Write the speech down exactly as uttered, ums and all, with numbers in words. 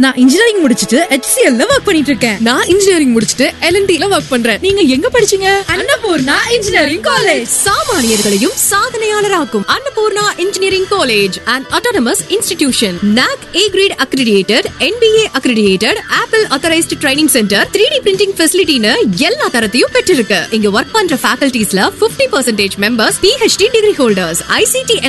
நான் இன்ஜினியரிங் முடிச்சிட்டு H C L ல வர்க் பண்ணிட்டு இருக்கேன். நான் இன்ஜினியரிங் முடிச்சிட்டு L and T ல வர்க் பண்றேன். நீங்க எங்க படிச்சீங்க? Annapurna engineering college. சாமானியர்களையும் சாதனையாளராக்கும் Annapurna engineering college and autonomous institution. N A C A grade accredited, N B A accredited, Apple authorized training center, three D printing facility னு எல்லா தரத்தையும் பெற்றிருக்கு. இங்க வர்க் பண்ற facultiesல fifty percent members P H D degree holders, I C T